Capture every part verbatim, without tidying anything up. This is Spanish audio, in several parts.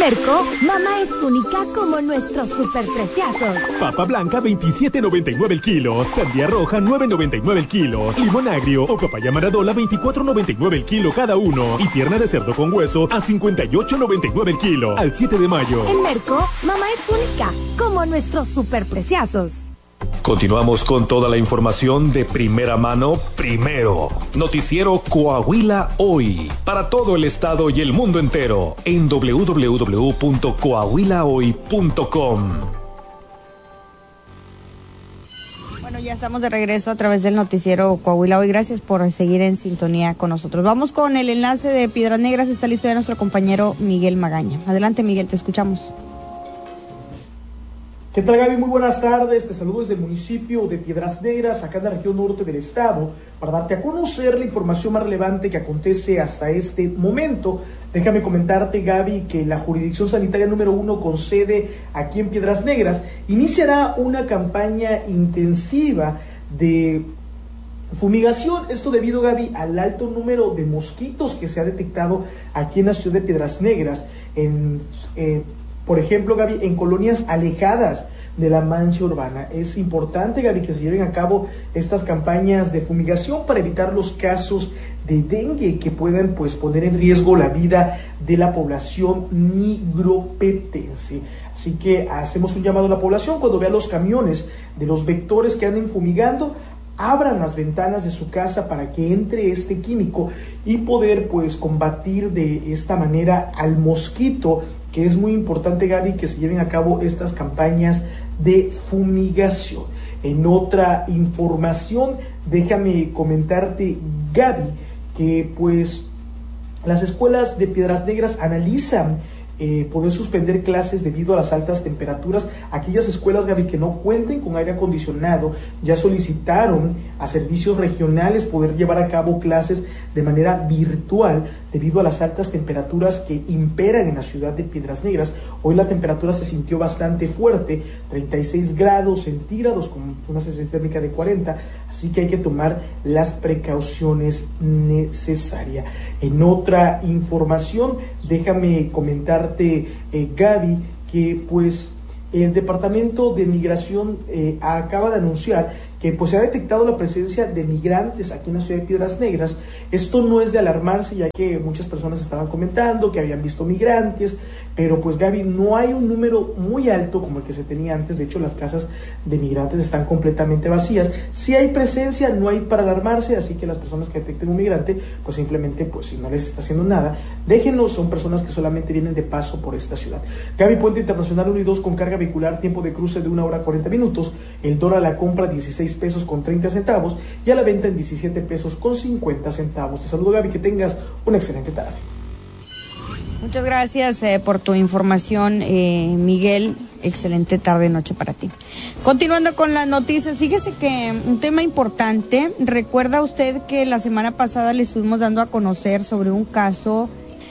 Merco, mamá es única como nuestros superpreciazos. Papa blanca veintisiete noventa y nueve el kilo, sandía roja nueve noventa y nueve el kilo, limón agrio o papaya maradola veinticuatro noventa y nueve el kilo cada uno y pierna de cerdo con hueso a cincuenta y ocho noventa y nueve el kilo. Al siete de mayo. En Merco, mamá es única como nuestros superpreciazos. Continuamos con toda la información de primera mano, primero. Noticiero Coahuila Hoy, para todo el estado y el mundo entero, en doble u doble u doble u punto coahuila hoy punto com. Bueno, ya estamos de regreso a través del noticiero Coahuila Hoy. Gracias por seguir en sintonía con nosotros. Vamos con el enlace de Piedras Negras. Está listo ya nuestro compañero Miguel Magaña. Adelante, Miguel, te escuchamos. ¿Qué tal, Gaby? Muy buenas tardes, te saludo desde el municipio de Piedras Negras, acá en la región norte del estado, para darte a conocer la información más relevante que acontece hasta este momento. Déjame comentarte, Gaby, que la jurisdicción sanitaria número uno con sede aquí en Piedras Negras iniciará una campaña intensiva de fumigación, esto debido, Gaby, al alto número de mosquitos que se ha detectado aquí en la ciudad de Piedras Negras, en... Eh, Por ejemplo, Gaby, en colonias alejadas de la mancha urbana. Es importante, Gaby, que se lleven a cabo estas campañas de fumigación para evitar los casos de dengue que puedan, pues, poner en riesgo la vida de la población nigropetense. Así que hacemos un llamado a la población cuando vea los camiones de los vectores que anden fumigando, abran las ventanas de su casa para que entre este químico y poder, pues, combatir de esta manera al mosquito, que es muy importante, Gaby, que se lleven a cabo estas campañas de fumigación. En otra información, déjame comentarte, Gaby, que pues las escuelas de Piedras Negras analizan Eh, poder suspender clases debido a las altas temperaturas. Aquellas escuelas, Gaby, que no cuenten con aire acondicionado ya solicitaron a servicios regionales poder llevar a cabo clases de manera virtual debido a las altas temperaturas que imperan en la ciudad de Piedras Negras. Hoy la temperatura se sintió bastante fuerte, treinta y seis grados centígrados con una sensación térmica de cuarenta, así que hay que tomar las precauciones necesarias. En otra información, déjame comentar Eh, Gaby, que pues el Departamento de Migración eh, acaba de anunciar que pues se ha detectado la presencia de migrantes aquí en la ciudad de Piedras Negras. Esto no es de alarmarse, ya que muchas personas estaban comentando que habían visto migrantes, pero pues, Gaby, no hay un número muy alto como el que se tenía antes. De hecho, las casas de migrantes están completamente vacías. Si hay presencia, no hay para alarmarse, así que las personas que detecten un migrante, pues simplemente, pues si no les está haciendo nada, déjenlos, son personas que solamente vienen de paso por esta ciudad. Gaby, Puente Internacional uno y dos con carga vehicular, tiempo de cruce de una hora cuarenta minutos, el dólar a la compra dieciséis pesos con treinta centavos y a la venta en diecisiete pesos con cincuenta centavos. Te saludo, Gaby, que tengas una excelente tarde. Muchas gracias eh, por tu información, eh, Miguel. Excelente tarde, noche para ti. Continuando con las noticias, fíjese que un tema importante. ¿Recuerda usted que la semana pasada le estuvimos dando a conocer sobre un caso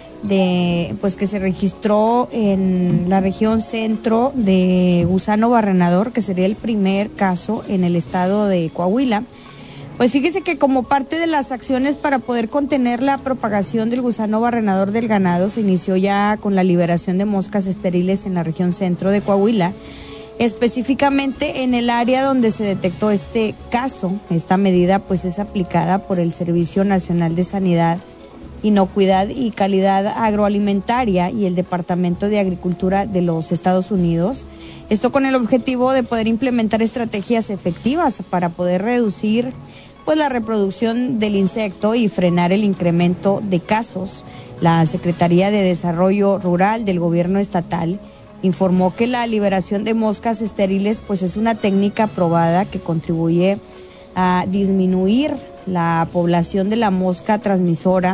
de pues que se registró en la región centro de gusano barrenador, que sería el primer caso en el estado de Coahuila? Pues fíjese que como parte de las acciones para poder contener la propagación del gusano barrenador del ganado, se inició ya con la liberación de moscas estériles en la región centro de Coahuila, específicamente en el área donde se detectó este caso. Esta medida pues es aplicada por el Servicio Nacional de Sanidad, Inocuidad y Calidad Agroalimentaria y el Departamento de Agricultura de los Estados Unidos. Esto con el objetivo de poder implementar estrategias efectivas para poder reducir pues la reproducción del insecto y frenar el incremento de casos. La Secretaría de Desarrollo Rural del Gobierno Estatal informó que la liberación de moscas estériles pues es una técnica probada que contribuye a disminuir la población de la mosca transmisora,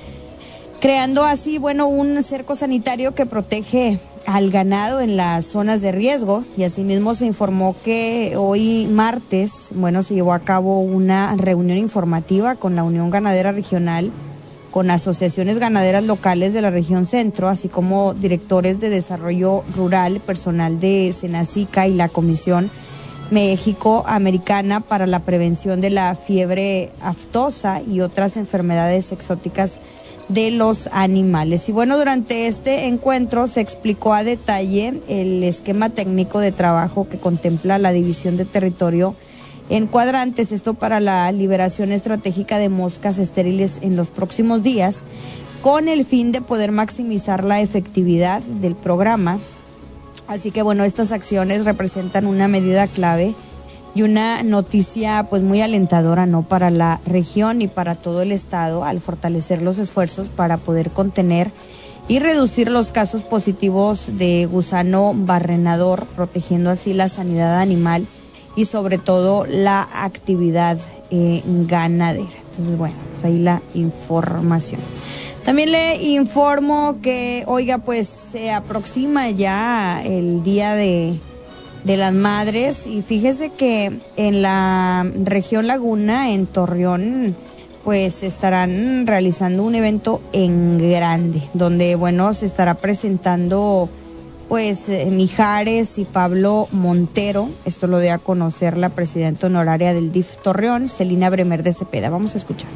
creando así, bueno, un cerco sanitario que protege al ganado en las zonas de riesgo. Y asimismo se informó que hoy martes, bueno, se llevó a cabo una reunión informativa con la Unión Ganadera Regional, con asociaciones ganaderas locales de la región centro, así como directores de desarrollo rural, personal de Senacica y la Comisión México-Americana para la Prevención de la Fiebre Aftosa y otras enfermedades exóticas de los animales. Y bueno, durante este encuentro se explicó a detalle el esquema técnico de trabajo que contempla la división de territorio en cuadrantes, esto para la liberación estratégica de moscas estériles en los próximos días, con el fin de poder maximizar la efectividad del programa. Así que bueno, estas acciones representan una medida clave y una noticia pues muy alentadora, ¿no?, para la región y para todo el estado, al fortalecer los esfuerzos para poder contener y reducir los casos positivos de gusano barrenador, protegiendo así la sanidad animal y sobre todo la actividad eh, ganadera. Entonces bueno, pues ahí la información. También le informo que, oiga, pues se aproxima ya el Día de de las Madres, y fíjese que en la región Laguna, en Torreón, pues estarán realizando un evento en grande, donde bueno, se estará presentando pues Mijares y Pablo Montero. Esto lo dio a conocer la presidenta honoraria del D I F Torreón, Celina Bremer de Cepeda. Vamos a escuchar.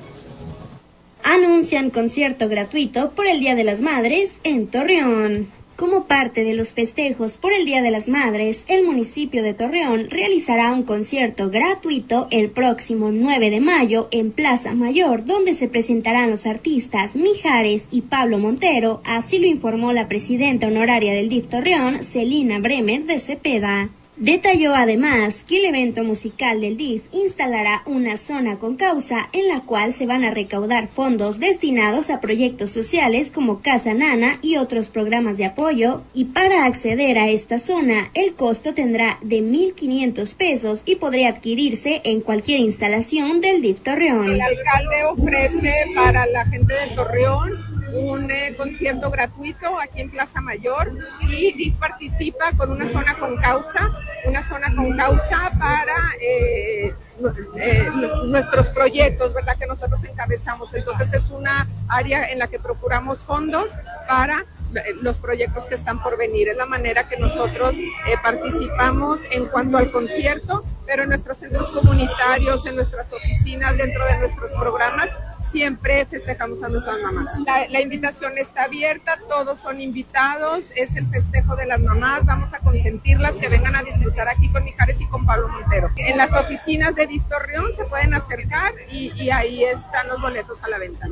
Anuncian concierto gratuito por el Día de las Madres en Torreón. Como parte de los festejos por el Día de las Madres, el municipio de Torreón realizará un concierto gratuito el próximo nueve de mayo en Plaza Mayor, donde se presentarán los artistas Mijares y Pablo Montero, así lo informó la presidenta honoraria del D I F Torreón, Celina Bremer de Cepeda. Detalló además que el evento musical del D I F instalará una zona con causa en la cual se van a recaudar fondos destinados a proyectos sociales como Casa Nana y otros programas de apoyo, y para acceder a esta zona el costo tendrá de mil quinientos pesos y podría adquirirse en cualquier instalación del D I F Torreón. El alcalde ofrece para la gente de Torreón un eh, concierto gratuito aquí en Plaza Mayor, y D I F participa con una zona con causa, una zona con causa para eh, eh, nuestros proyectos, ¿verdad?, que nosotros encabezamos. Entonces es una área en la que procuramos fondos para los proyectos que están por venir. Es la manera que nosotros eh, participamos en cuanto al concierto, pero en nuestros centros comunitarios, en nuestras oficinas, dentro de nuestros programas, siempre festejamos a nuestras mamás. La, la invitación está abierta, todos son invitados, es el festejo de las mamás, vamos a consentirlas, que vengan a disfrutar aquí con Mijares y con Pablo Montero. En las oficinas de D I F Torreón se pueden acercar y, y ahí están los boletos a la venta.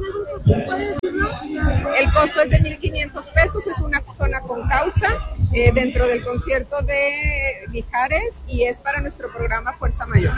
El costo es de mil quinientos pesos, es una zona con causa eh, dentro del concierto de Mijares, y es para nuestro programa Fuerza Mayor.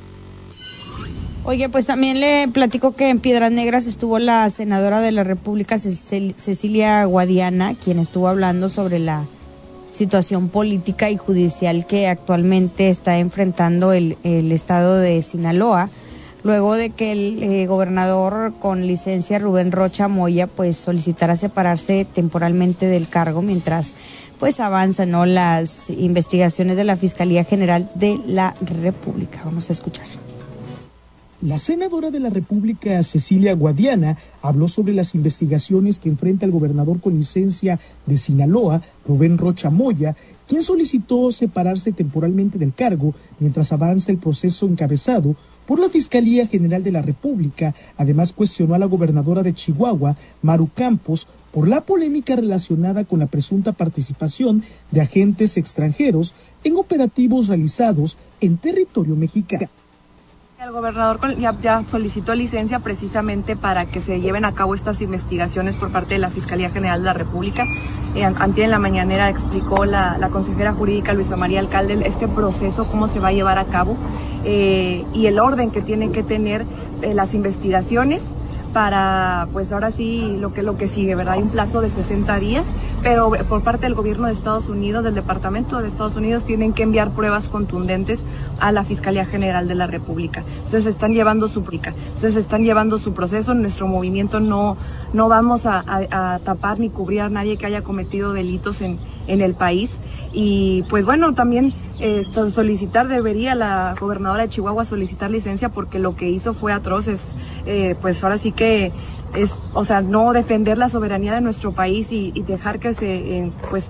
Oye, pues también le platico que en Piedras Negras estuvo la senadora de la República, Cecilia Guadiana, quien estuvo hablando sobre la situación política y judicial que actualmente está enfrentando el, el estado de Sinaloa, luego de que el eh, gobernador con licencia, Rubén Rocha Moya, pues solicitara separarse temporalmente del cargo mientras pues avanzan, ¿no?, las investigaciones de la Fiscalía General de la República. Vamos a escuchar. La senadora de la República, Cecilia Guadiana, habló sobre las investigaciones que enfrenta el gobernador con licencia de Sinaloa, Rubén Rocha Moya, quien solicitó separarse temporalmente del cargo mientras avanza el proceso encabezado por la Fiscalía General de la República. Además, cuestionó a la gobernadora de Chihuahua, Maru Campos, por la polémica relacionada con la presunta participación de agentes extranjeros en operativos realizados en territorio mexicano. El gobernador ya, ya solicitó licencia precisamente para que se lleven a cabo estas investigaciones por parte de la Fiscalía General de la República. Eh, antes en la mañanera explicó la, la consejera jurídica Luisa María Alcalde este proceso, cómo se va a llevar a cabo eh, y el orden que tienen que tener eh, las investigaciones para, pues ahora sí, lo que, lo que sigue, ¿verdad? Hay un plazo de sesenta días, pero por parte del gobierno de Estados Unidos, del Departamento de Estados Unidos, tienen que enviar pruebas contundentes a la Fiscalía General de la República. Entonces están llevando su entonces están llevando su proceso. En nuestro movimiento no, no vamos a, a, a tapar ni cubrir a nadie que haya cometido delitos en, en el país. Y pues bueno, también eh, solicitar, debería la gobernadora de Chihuahua solicitar licencia, porque lo que hizo fue atroz. Es, eh, pues ahora sí que es, o sea, no defender la soberanía de nuestro país y, y dejar que se, eh, pues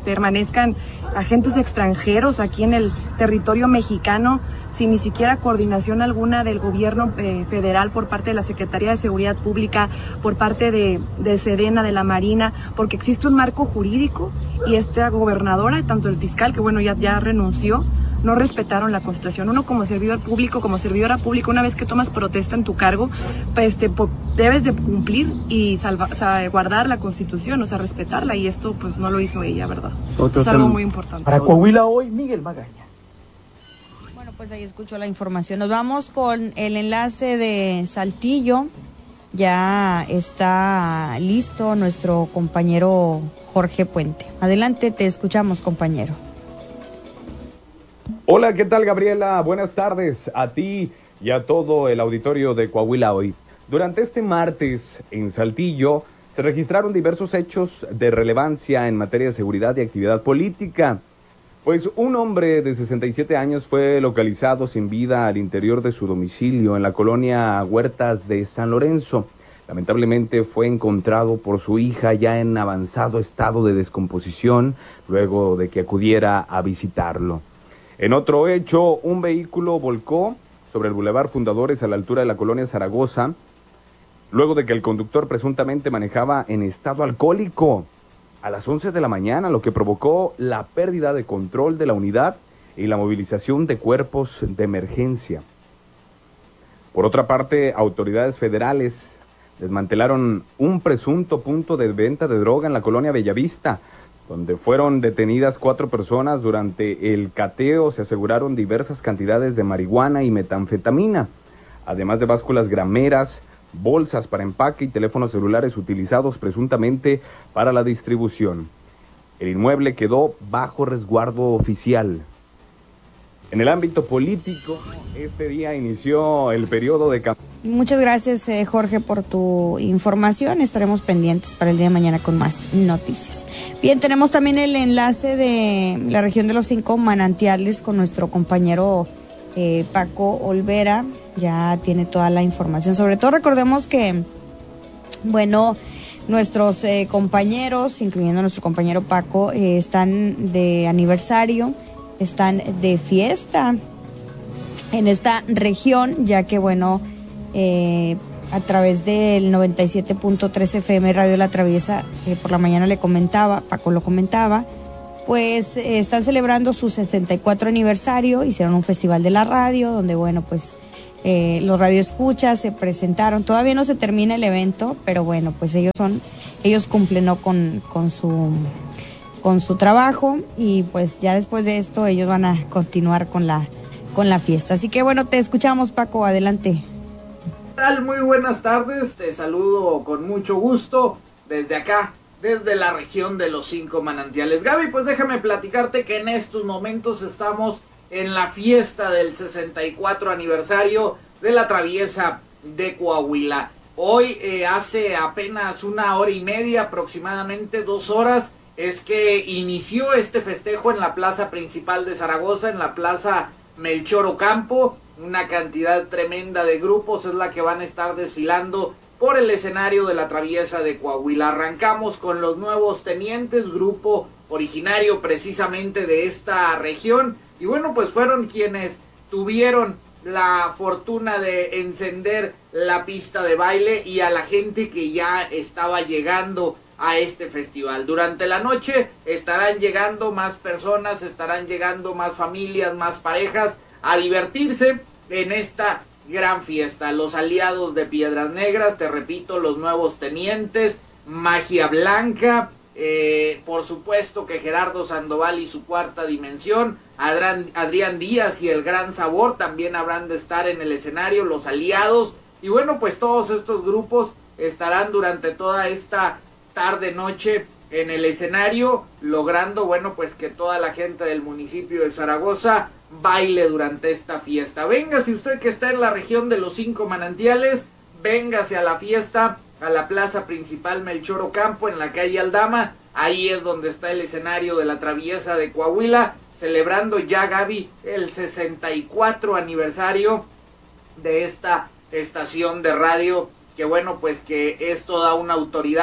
permanezcan agentes extranjeros aquí en el territorio mexicano, sin ni siquiera coordinación alguna del gobierno eh, federal por parte de la Secretaría de Seguridad Pública, por parte de, de Sedena, de la Marina, porque existe un marco jurídico y esta gobernadora, tanto el fiscal, que bueno, ya, ya renunció, no respetaron la Constitución. Uno como servidor público, como servidora pública, una vez que tomas protesta en tu cargo, pues te, debes de cumplir y salva, salvaguardar la Constitución, o sea, respetarla, y esto pues no lo hizo ella, ¿verdad? Otro es algo muy importante. Para Coahuila hoy, Miguel Magaña. Pues ahí escuchó la información. Nos vamos con el enlace de Saltillo. Ya está listo nuestro compañero Jorge Puente. Adelante, te escuchamos, compañero. Hola, ¿qué tal, Gabriela? Buenas tardes a ti y a todo el auditorio de Coahuila hoy. Durante este martes en Saltillo se registraron diversos hechos de relevancia en materia de seguridad y actividad política. Pues un hombre de sesenta y siete años fue localizado sin vida al interior de su domicilio en la colonia Huertas de San Lorenzo. Lamentablemente fue encontrado por su hija ya en avanzado estado de descomposición luego de que acudiera a visitarlo. En otro hecho, un vehículo volcó sobre el Boulevard Fundadores a la altura de la colonia Zaragoza luego de que el conductor presuntamente manejaba en estado alcohólico a las once de la mañana, lo que provocó la pérdida de control de la unidad y la movilización de cuerpos de emergencia. Por otra parte, autoridades federales desmantelaron un presunto punto de venta de droga en la colonia Bellavista, donde fueron detenidas cuatro personas. Durante el cateo se aseguraron diversas cantidades de marihuana y metanfetamina, además de básculas grameras, bolsas para empaque y teléfonos celulares utilizados presuntamente para la distribución. El inmueble quedó bajo resguardo oficial. En el ámbito político, este día inició el periodo de campaña. Muchas gracias, eh, Jorge, por tu información. Estaremos pendientes para el día de mañana con más noticias. Bien, tenemos también el enlace de la región de los cinco manantiales con nuestro compañero eh, Paco Olvera. Ya tiene toda la información. Sobre todo recordemos que, bueno, nuestros eh, compañeros, incluyendo nuestro compañero Paco, eh, están de aniversario, están de fiesta en esta región, ya que, bueno, eh, a través del noventa y siete punto tres F M Radio La Traviesa, eh, por la mañana le comentaba, Paco lo comentaba, pues eh, están celebrando su sesenta y cuatro aniversario, hicieron un festival de la radio, donde, bueno, pues eh, los radioescuchas se presentaron. Todavía no se termina el evento, pero bueno, pues ellos son, ellos cumplen, ¿no?, con, con su con su trabajo, y pues ya después de esto ellos van a continuar con la con la fiesta. Así que bueno, te escuchamos, Paco, adelante. ¿Qué tal? Muy buenas tardes, te saludo con mucho gusto desde acá, desde la región de los cinco manantiales. Gaby, pues déjame platicarte que en estos momentos estamos en la fiesta del sesenta y cuatro aniversario de la Traviesa de Coahuila. Hoy, eh, hace apenas una hora y media, aproximadamente dos horas, es que inició este festejo en la plaza principal de Zaragoza, en la plaza Melchor Ocampo. Una cantidad tremenda de grupos es la que van a estar desfilando por el escenario de la Traviesa de Coahuila. Arrancamos con los Nuevos Tenientes, grupo originario precisamente de esta región, y bueno, pues fueron quienes tuvieron la fortuna de encender la pista de baile y a la gente que ya estaba llegando a este festival. Durante la noche estarán llegando más personas, estarán llegando más familias, más parejas a divertirse en esta gran fiesta. Los aliados de Piedras Negras, te repito, los Nuevos Tenientes, Magia Blanca, eh, por supuesto que Gerardo Sandoval y su Cuarta Dimensión, Adrián, Adrián Díaz y el Gran Sabor también habrán de estar en el escenario, los aliados, y bueno, pues todos estos grupos estarán durante toda esta tarde noche en el escenario, logrando, bueno, pues que toda la gente del municipio de Zaragoza baile durante esta fiesta. Véngase usted que está en la región de los cinco manantiales, véngase a la fiesta, a la plaza principal Melchor Ocampo, en la calle Aldama. Ahí es donde está el escenario de la Traviesa de Coahuila, celebrando ya, Gaby, el sesenta y cuatro aniversario de esta estación de radio, que bueno, pues que es toda una autoridad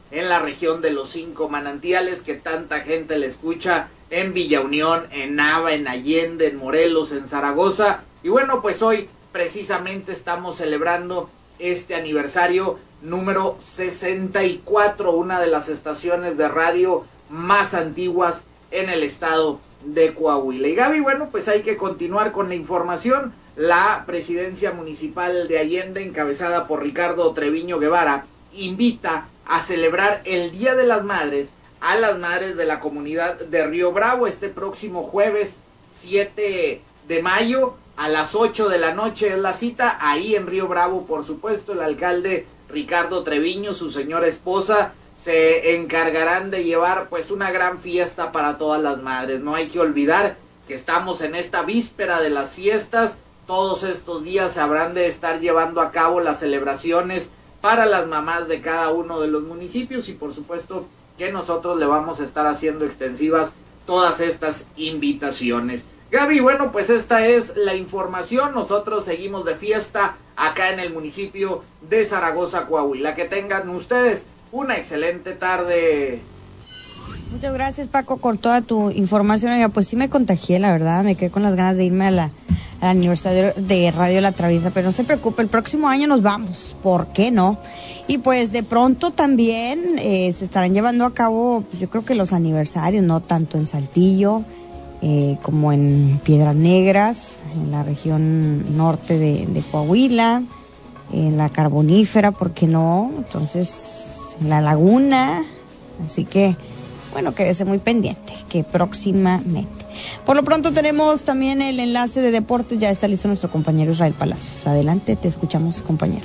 en la región de los cinco manantiales, que tanta gente le escucha en Villa Unión, en Nava, en Allende, en Morelos, en Zaragoza. Y bueno, pues hoy precisamente estamos celebrando este aniversario número sesenta y cuatro, una de las estaciones de radio más antiguas en el estado de Coahuila. Y Gaby, bueno, pues hay que continuar con la información. La presidencia municipal de Allende, encabezada por Ricardo Treviño Guevara, invita a celebrar el Día de las Madres a las madres de la comunidad de Río Bravo este próximo jueves siete de mayo a las ocho de la noche es la cita, ahí en Río Bravo. Por supuesto, el alcalde Ricardo Treviño, su señora esposa, se encargarán de llevar pues una gran fiesta para todas las madres. No hay que olvidar que estamos en esta víspera de las fiestas. Todos estos días se habrán de estar llevando a cabo las celebraciones para las mamás de cada uno de los municipios, y por supuesto que nosotros le vamos a estar haciendo extensivas todas estas invitaciones. Gaby, bueno, pues esta es la información. Nosotros seguimos de fiesta acá en el municipio de Zaragoza, Coahuila. Que tengan ustedes una excelente tarde. Muchas gracias, Paco, por toda tu información. Oiga, pues sí me contagié, la verdad, me quedé con las ganas de irme a la, al aniversario de Radio La Traviesa, pero no se preocupe, el próximo año nos vamos, ¿por qué no? Y pues de pronto también eh, se estarán llevando a cabo, yo creo que los aniversarios, ¿no? Tanto en Saltillo eh, como en Piedras Negras, en la región norte de, de Coahuila, en la Carbonífera, ¿por qué no? Entonces, en la Laguna, así que bueno, quédese muy pendiente, que próximamente. Por lo pronto tenemos también el enlace de deportes, ya está listo nuestro compañero Israel Palacios. Adelante, te escuchamos, compañero.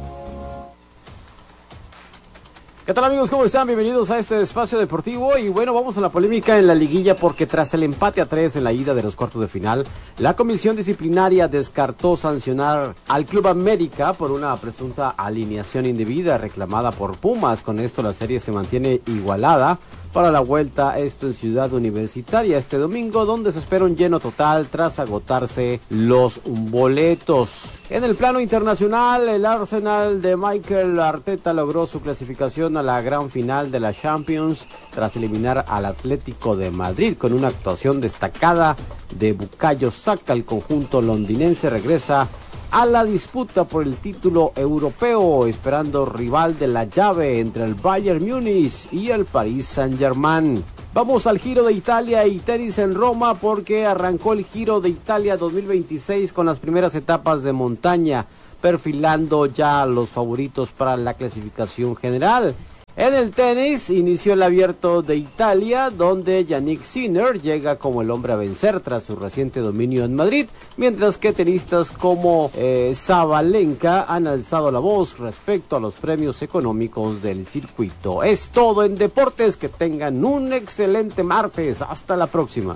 ¿Qué tal, amigos? ¿Cómo están? Bienvenidos a este espacio deportivo. Y bueno, vamos a la polémica en la liguilla, porque tras el empate a tres en la ida de los cuartos de final, la comisión disciplinaria descartó sancionar al Club América por una presunta alineación indebida reclamada por Pumas. Con esto la serie se mantiene igualada para la vuelta, esto en Ciudad Universitaria este domingo, donde se espera un lleno total tras agotarse los boletos. En el plano internacional, el Arsenal de Mikel Arteta logró su clasificación a la gran final de la Champions tras eliminar al Atlético de Madrid con una actuación destacada de Bukayo Saka. El conjunto londinense regresa a la disputa por el título europeo, esperando rival de la llave entre el Bayern Múnich y el Paris Saint-Germain. Vamos al Giro de Italia y tenis en Roma, porque arrancó el Giro de Italia dos mil veintiséis con las primeras etapas de montaña, perfilando ya los favoritos para la clasificación general. En el tenis inició el Abierto de Italia, donde Yannick Sinner llega como el hombre a vencer tras su reciente dominio en Madrid, mientras que tenistas como eh, Sabalenka han alzado la voz respecto a los premios económicos del circuito. Es todo en deportes, que tengan un excelente martes, hasta la próxima.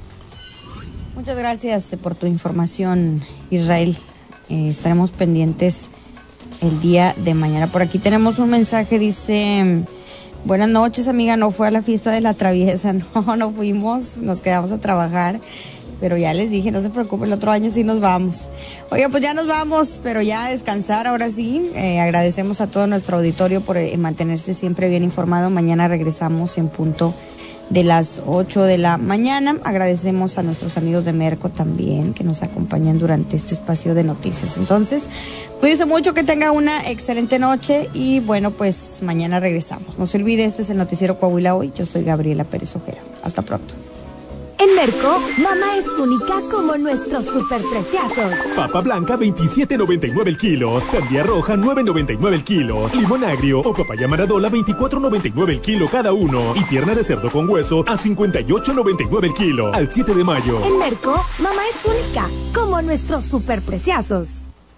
Muchas gracias por tu información, Israel. Eh, estaremos pendientes el día de mañana. Por aquí tenemos un mensaje, dice: buenas noches, amiga, no fue a la fiesta de la Traviesa. No, no fuimos, nos quedamos a trabajar, pero ya les dije, no se preocupen, el otro año sí nos vamos. Oiga, pues ya nos vamos, pero ya a descansar, ahora sí. Eh, agradecemos a todo nuestro auditorio por eh, mantenerse siempre bien informado. Mañana regresamos en punto de las ocho de la mañana. Agradecemos a nuestros amigos de Merco también, que nos acompañan durante este espacio de noticias. Entonces, cuídense mucho, que tenga una excelente noche, y bueno, pues mañana regresamos. No se olvide, este es el Noticiero Coahuila Hoy. Yo soy Gabriela Pérez Ojeda. Hasta pronto. En Merco, mamá es única como nuestros superpreciazos. Papa blanca veintisiete noventa y nueve el kilo, sandía roja nueve noventa y nueve el kilo, limón agrio o papaya maradola veinticuatro noventa y nueve el kilo cada uno, y pierna de cerdo con hueso a cincuenta y ocho noventa y nueve el kilo. Al siete de mayo. En Merco, mamá es única como nuestros superpreciazos.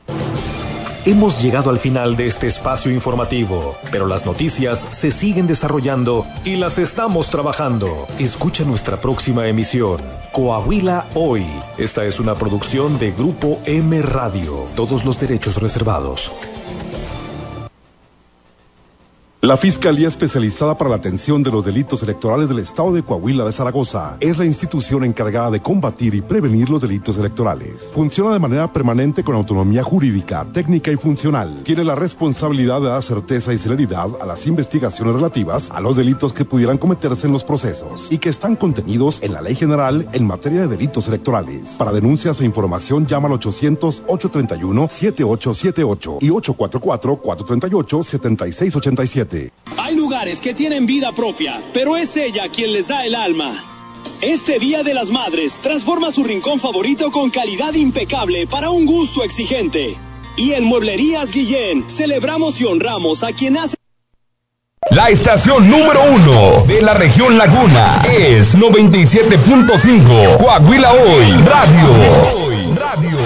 Hemos llegado al final de este espacio informativo, pero las noticias se siguen desarrollando y las estamos trabajando. Escucha nuestra próxima emisión, Coahuila Hoy. Esta es una producción de Grupo M Radio. Todos los derechos reservados. La Fiscalía Especializada para la Atención de los Delitos Electorales del Estado de Coahuila de Zaragoza es la institución encargada de combatir y prevenir los delitos electorales. Funciona de manera permanente con autonomía jurídica, técnica y funcional. Tiene la responsabilidad de dar certeza y celeridad a las investigaciones relativas a los delitos que pudieran cometerse en los procesos y que están contenidos en la Ley General en materia de delitos electorales. Para denuncias e información llama al ochocientos, ochocientos treinta y uno, setenta y ocho setenta y ocho y ochocientos cuarenta y cuatro, cuatrocientos treinta y ocho, setenta y seis ochenta y siete. Hay lugares que tienen vida propia, pero es ella quien les da el alma. Este Día de las Madres transforma su rincón favorito con calidad impecable para un gusto exigente. Y en Mueblerías Guillén celebramos y honramos a quien hace... La estación número uno de la región Laguna es noventa y siete punto cinco Coahuila Hoy Radio. Hoy Radio.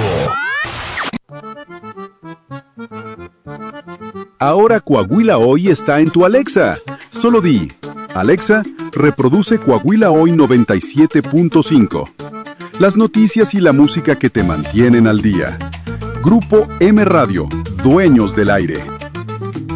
Ahora Coahuila Hoy está en tu Alexa. Solo di, Alexa, reproduce Coahuila Hoy noventa y siete punto cinco. Las noticias y la música que te mantienen al día. Grupo M Radio, dueños del aire.